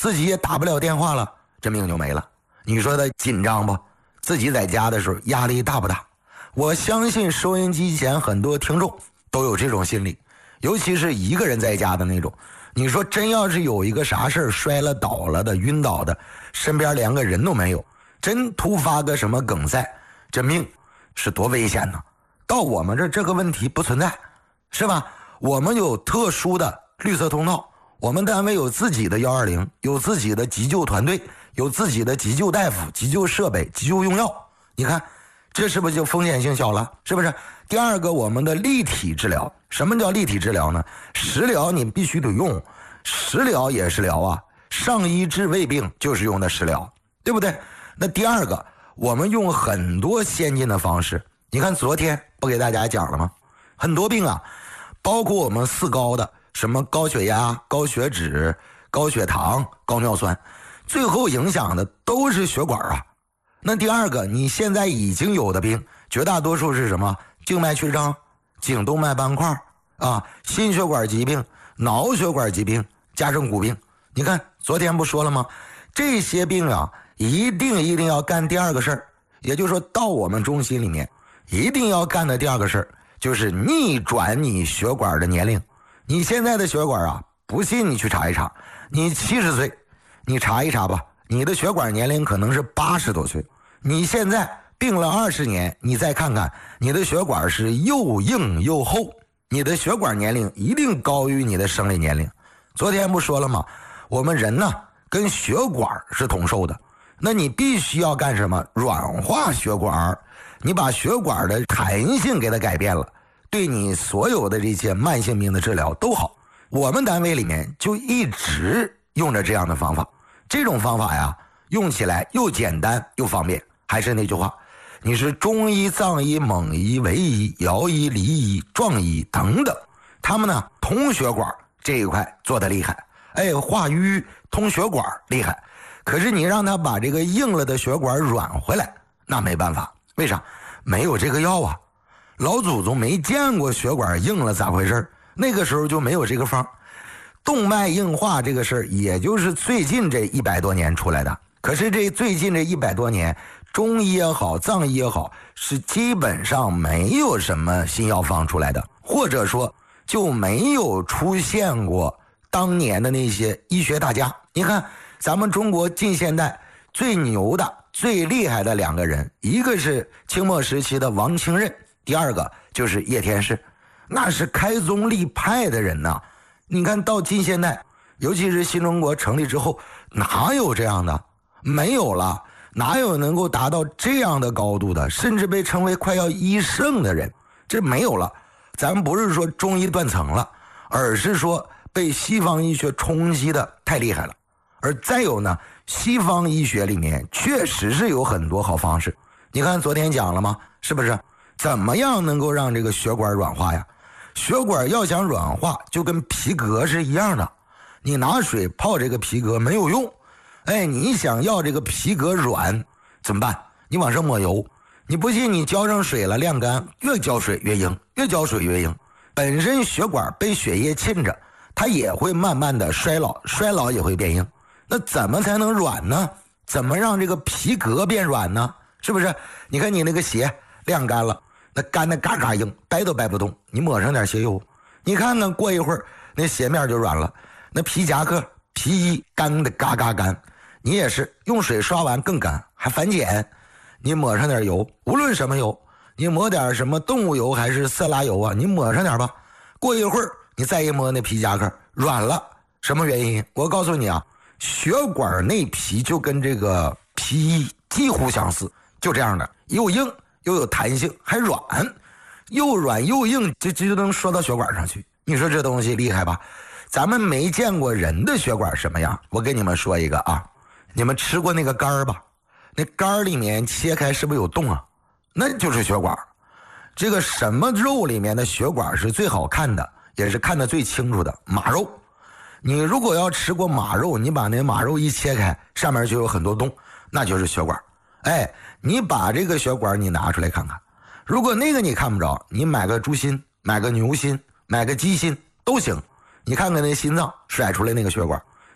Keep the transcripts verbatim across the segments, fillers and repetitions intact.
自己也打不了电话了，这命就没了。你说他紧张不？自己在家的时候压力大不大？我相信收音机前很多听众都有这种心理，尤其是一个人在家的那种。你说真要是有一个啥事儿摔了倒了的晕倒的，身边连个人都没有，真突发个什么梗塞，这命是多危险呢？到我们这这个问题不存在，是吧？我们有特殊的绿色通道，我们单位有自己的一二零，有自己的急救团队，有自己的急救大夫、急救设备、急救用药。你看这是不是就风险性小了？是不是？第二个，我们的立体治疗。什么叫立体治疗呢？食疗你必须得用，食疗也是疗啊，上医治未病就是用的食疗，对不对？那第二个，我们用很多先进的方式。你看昨天不给大家讲了吗？很多病啊，包括我们四高的，什么高血压、高血脂、高血糖、高尿酸，最后影响的都是血管啊。那第二个，你现在已经有的病，绝大多数是什么？静脉曲张、颈动脉斑块啊，心血管疾病、脑血管疾病、加重骨病。你看昨天不说了吗？这些病啊，一定一定要干第二个事儿，也就是说到我们中心里面一定要干的第二个事儿，就是逆转你血管的年龄。你现在的血管啊，不信你去查一查，你七十岁，你查一查吧，你的血管年龄可能是八十多岁。你现在病了二十年，你再看看，你的血管是又硬又厚，你的血管年龄一定高于你的生理年龄。昨天不说了吗？我们人呢跟血管是同寿的，那你必须要干什么？软化血管，你把血管的弹性给它改变了，对你所有的这些慢性病的治疗都好。我们单位里面就一直用着这样的方法，这种方法呀，用起来又简单又方便。还是那句话，你是中医、藏医、蒙医、维医、姚医、黎医、壮医等等，他们呢通血管这一块做得厉害，哎，化瘀通血管厉害。可是你让他把这个硬了的血管软回来，那没办法。为啥？没有这个药啊。老祖宗没见过血管硬了咋回事，那个时候就没有这个方。动脉硬化这个事儿，也就是最近这一百多年出来的。可是这最近这一百多年，中医也好，藏医也好，是基本上没有什么新药方出来的，或者说就没有出现过当年的那些医学大家。你看咱们中国近现代最牛的最厉害的两个人，一个是清末时期的王清任，第二个就是叶天士，那是开宗立派的人呐。你看到近现代，尤其是新中国成立之后，哪有这样的？没有了。哪有能够达到这样的高度的，甚至被称为快要医圣的人？这没有了。咱们不是说中医断层了，而是说被西方医学冲击的太厉害了。而再有呢，西方医学里面确实是有很多好方式。你看昨天讲了吗？是不是？怎么样能够让这个血管软化呀？血管要想软化，就跟皮革是一样的，你拿水泡这个皮革没有用。哎，你想要这个皮革软怎么办？你往上抹油，你不信你浇上水了晾干，越浇水越硬，越浇水越硬。本身血管被血液浸着，它也会慢慢的衰老，衰老也会变硬。那怎么才能软呢？怎么让这个皮革变软呢？是不是？你看你那个鞋晾干了，那干的嘎嘎硬，掰都掰不动，你抹上点鞋油，你看看过一会儿那鞋面就软了。那皮夹克皮衣干的嘎嘎干，你也是用水刷完更干，还反碱，你抹上点油，无论什么油，你抹点什么动物油还是色拉油啊，你抹上点吧，过一会儿你再一摸那皮夹克软了，什么原因？我告诉你啊，血管内皮就跟这个皮衣几乎相似，就这样的，又硬又有弹性，还软，又软又硬，这这就能说到血管上去。你说这东西厉害吧？咱们没见过人的血管什么样，我跟你们说一个啊，你们吃过那个肝吧？那肝里面切开是不是有洞啊？那就是血管。这个什么肉里面的血管是最好看的，也是看得最清楚的？马肉。你如果要吃过马肉，你把那马肉一切开，上面就有很多洞，那就是血管。哎，你把这个血管你拿出来看看，如果那个你看不着，你买个猪心，买个牛心，买个鸡心都行。你看看那心脏甩出来那个血管，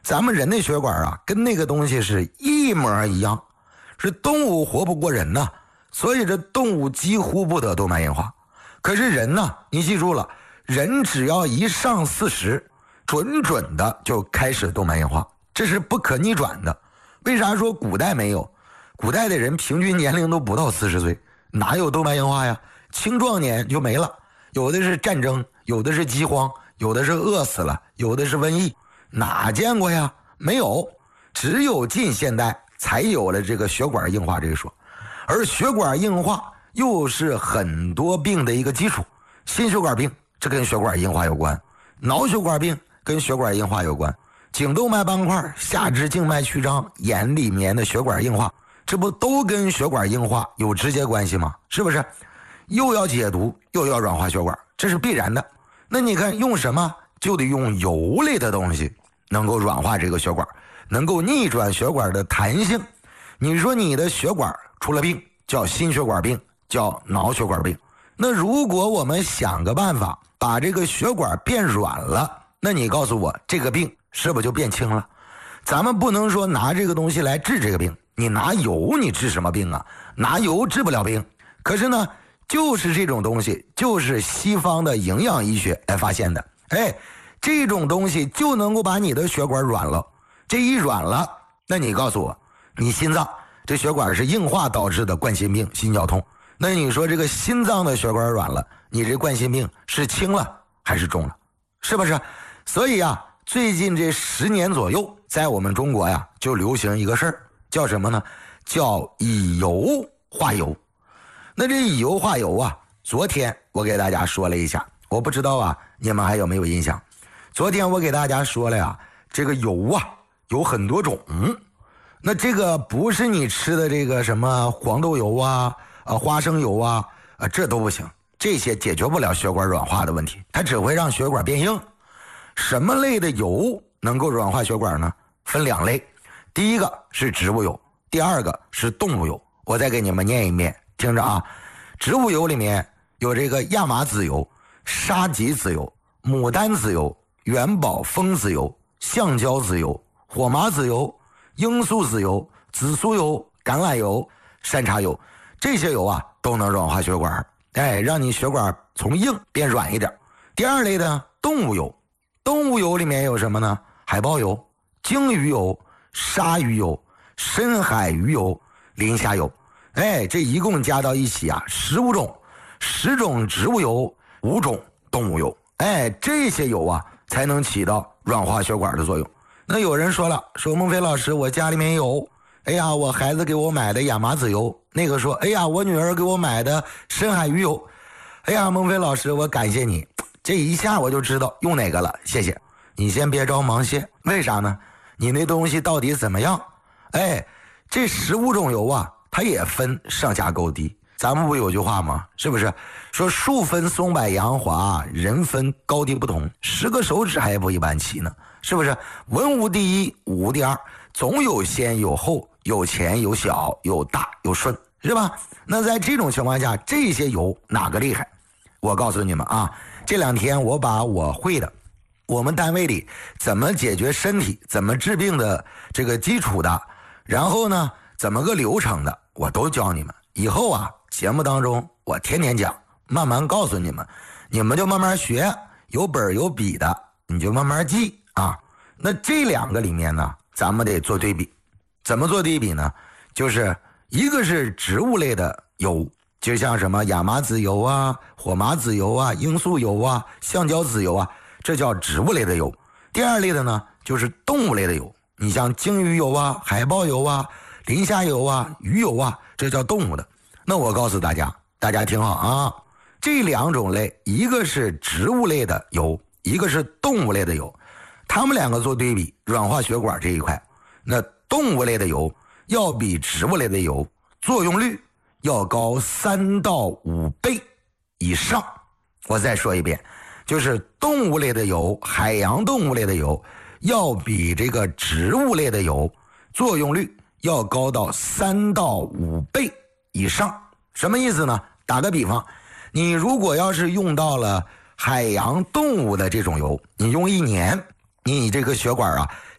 咱们人的血管啊，跟那个东西是一模一样，是动物活不过人呐，所以这动物几乎不得动脉硬化。可是人呢，你记住了，人只要一上四十，准准的就开始动脉硬化，这是不可逆转的。为啥说古代没有？古代的人平均年龄都不到四十岁，哪有动脉硬化呀？青壮年就没了，有的是战争，有的是饥荒，有的是饿死了，有的是瘟疫，哪见过呀？没有，只有近现代才有了这个血管硬化这一说。而血管硬化又是很多病的一个基础，心血管病这跟血管硬化有关，脑血管病跟血管硬化有关，颈动脉斑块、下肢静脉曲张、眼里面的血管硬化，这不都跟血管硬化有直接关系吗？是不是？又要解毒又要软化血管，这是必然的。那你看用什么？就得用油类的东西能够软化这个血管，能够逆转血管的弹性。你说你的血管出了病，叫心血管病，叫脑血管病。那如果我们想个办法把这个血管变软了，那你告诉我这个病是不是就变轻了？咱们不能说拿这个东西来治这个病，你拿油你治什么病啊？拿油治不了病。可是呢，就是这种东西，就是西方的营养医学来发现的。哎，这种东西就能够把你的血管软了。这一软了，那你告诉我，你心脏这血管是硬化导致的冠心病、心绞痛。那你说这个心脏的血管软了，你这冠心病是轻了还是重了？是不是？所以啊，最近这十年左右，在我们中国呀，就流行一个事儿，叫什么呢？叫以油化油。那这以油化油啊，昨天我给大家说了一下，我不知道啊，你们还有没有印象？昨天我给大家说了呀，这个油啊有很多种，那这个不是你吃的这个什么黄豆油啊、啊花生油啊，啊这都不行，这些解决不了血管软化的问题，它只会让血管变硬。什么类的油能够软化血管呢？分两类，第一个是植物油，第二个是动物油。我再给你们念一遍，听着啊，植物油里面有这个亚麻籽油、沙棘籽油、牡丹籽油、元宝蜂籽油、橡胶籽油、火麻籽油、罂粟籽油、紫苏油、橄榄油、山茶油，这些油啊都能软化血管，哎，让你血管从硬变软一点。第二类的动物油，动物油里面有什么呢？海豹油、鲸鱼油、鲨鱼油、深海鱼油、磷虾油，哎，这一共加到一起啊，十五种，十种植物油，五种动物油，哎，这些油啊才能起到软化血管的作用。那有人说了，说孟非老师，我家里面有，哎呀，我孩子给我买的亚麻籽油，那个说，哎呀，我女儿给我买的深海鱼油，哎呀，孟非老师，我感谢你，这一下我就知道用哪个了，谢谢。你先别着忙谢，为啥呢？你那东西到底怎么样？哎，这十五种油啊，它也分上下高低。咱们不有句话吗？是不是说树分松柏杨华，人分高低不同，十个手指还不一般齐呢？是不是？文无第一，武无第二，总有先有后，有前有小，有大有顺，是吧？那在这种情况下，这些油哪个厉害？我告诉你们啊，这两天我把我会的，我们单位里怎么解决身体、怎么治病的这个基础的，然后呢，怎么个流程的，我都教你们。以后啊，节目当中我天天讲，慢慢告诉你们，你们就慢慢学，有本有笔的你就慢慢记啊。那这两个里面呢，咱们得做对比。怎么做对比呢？就是一个是植物类的油，就像什么亚麻籽油啊、火麻籽油啊、罂粟油啊、橡胶籽油啊，这叫植物类的油。第二类的呢，就是动物类的油，你像鲸鱼油啊、海豹油啊、磷虾油啊、鱼油啊，这叫动物的。那我告诉大家，大家听好啊，这两种类，一个是植物类的油，一个是动物类的油，它们两个做对比，软化血管这一块，那动物类的油要比植物类的油作用率要高三到五倍以上。我再说一遍，就是动物类的油，海洋动物类的油要比这个植物类的油作用率要高到三到五倍以上。什么意思呢？打个比方，你如果要是用到了海洋动物的这种油，你用一年，你这个血管啊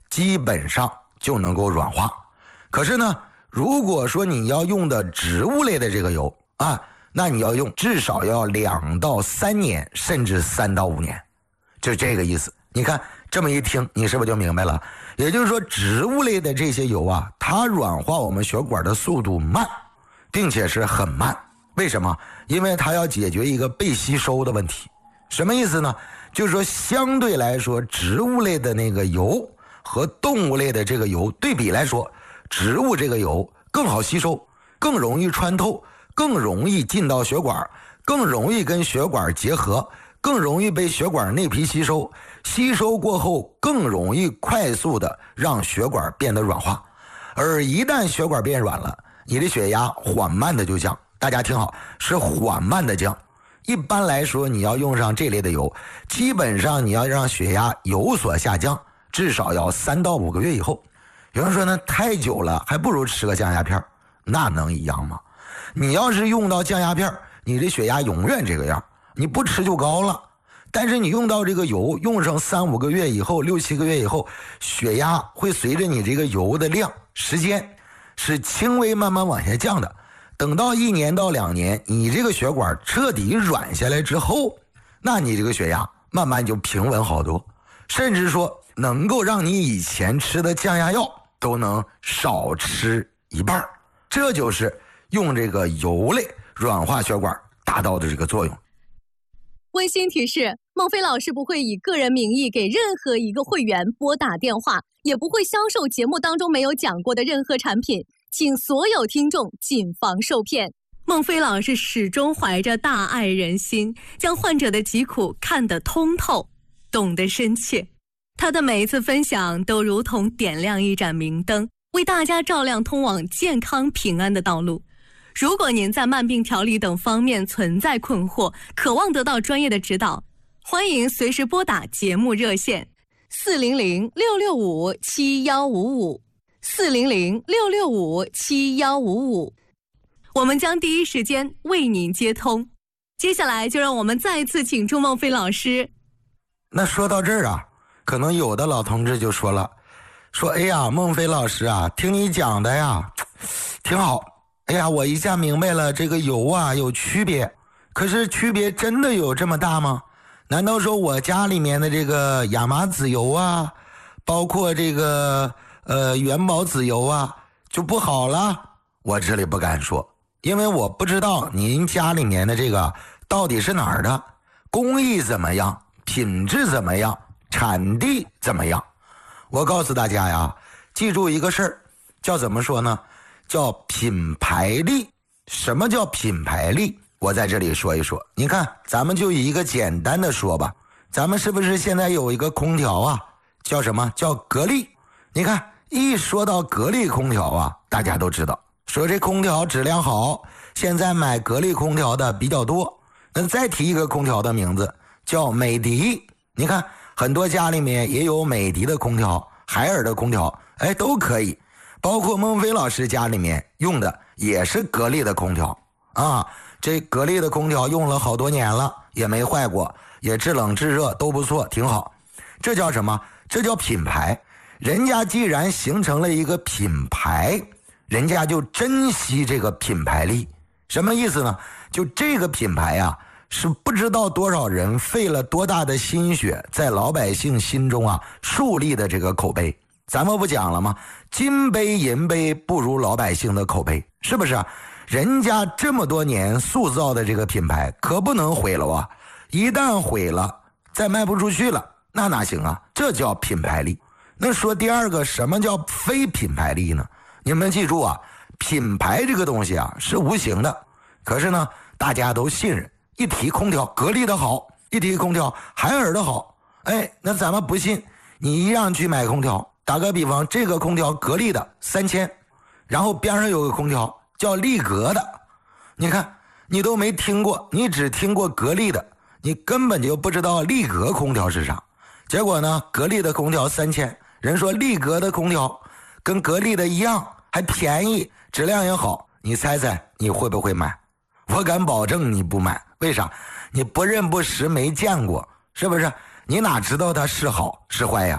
基本上就能够软化。可是呢，如果说你要用的植物类的这个油啊，那你要用至少要两到三年，甚至三到五年，就这个意思。你看这么一听，你是不是就明白了？也就是说，植物类的这些油啊，它软化我们血管的速度慢，并且是很慢。为什么？因为它要解决一个被吸收的问题。什么意思呢？就是说相对来说，植物类的那个油和动物类的这个油对比来说，植物这个油更好吸收，更容易穿透，更容易进到血管，更容易跟血管结合，更容易被血管内皮吸收，吸收过后更容易快速的让血管变得软化。而一旦血管变软了，你的血压缓慢的就降。大家听好，是缓慢的降。一般来说，你要用上这类的油，基本上你要让血压有所下降，至少要三到五个月以后。有人说呢，太久了，还不如吃个降压片，那能一样吗？你要是用到降压片，你的血压永远这个样，你不吃就高了。但是你用到这个油，用上三五个月以后，六七个月以后，血压会随着你这个油的量、时间，是轻微慢慢往下降的。等到一年到两年，你这个血管彻底软下来之后，那你这个血压慢慢就平稳好多，甚至说能够让你以前吃的降压药都能少吃一半。这就是用这个油类软化血管达到的这个作用。 温馨提示，孟非老师不会以个人名义给任何一个会员拨打电话，也不会销售节目当中没有讲过的任何产品，请所有听众谨防受骗。孟非老师始终怀着大爱人心，将患者的疾苦看得通透，懂得深切。他的每一次分享都如同点亮一盏明灯，为大家照亮通往健康平安的道路。如果您在慢病调理等方面存在困惑，渴望得到专业的指导，欢迎随时拨打节目热线四零零六六五七幺五五四零零六六五七幺五五，我们将第一时间为您接通。接下来就让我们再次请出孟非老师。 那说到这儿啊，可能有的老同志就说了，说哎呀，孟非老师啊，听你讲的呀挺好，哎呀，我一下明白了，这个油啊有区别。可是区别真的有这么大吗？难道说我家里面的这个亚麻籽油啊，包括这个呃元宝籽油啊就不好了？我这里不敢说，因为我不知道您家里面的这个到底是哪儿的，工艺怎么样，品质怎么样，产地怎么样。我告诉大家呀，记住一个事儿，叫怎么说呢？叫品牌力。什么叫品牌力？我在这里说一说。你看，咱们就以一个简单的说吧，咱们是不是现在有一个空调啊，叫什么？叫格力。你看，一说到格力空调啊，大家都知道，说这空调质量好，现在买格力空调的比较多。那再提一个空调的名字，叫美的。你看，很多家里面也有美的的空调，海尔的空调，哎，都可以。包括孟非老师家里面用的也是格力的空调啊，这格力的空调用了好多年了，也没坏过，也制冷制热都不错，挺好。这叫什么？这叫品牌。人家既然形成了一个品牌，人家就珍惜这个品牌力。什么意思呢？就这个品牌啊，是不知道多少人费了多大的心血，在老百姓心中啊树立的这个口碑。咱们不讲了吗？金杯银杯不如老百姓的口碑，是不是啊？人家这么多年塑造的这个品牌可不能毁了啊！一旦毁了，再卖不出去了，那哪行啊？这叫品牌力。那说第二个，什么叫非品牌力呢？你们记住啊，品牌这个东西啊是无形的，可是呢大家都信任。一提空调格力的好，一提空调海尔的好，哎，那咱们不信，你一样去买空调。打个比方，这个空调格力的三千，然后边上有个空调叫力格的，你看你都没听过，你只听过格力的，你根本就不知道力格空调是啥。结果呢，格力的空调三千，人说力格的空调跟格力的一样，还便宜，质量也好，你猜猜你会不会买？我敢保证你不买。为啥？你不认不识，没见过，是不是？你哪知道它是好是坏呀？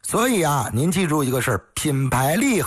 所以啊，您记住一个事儿，品牌力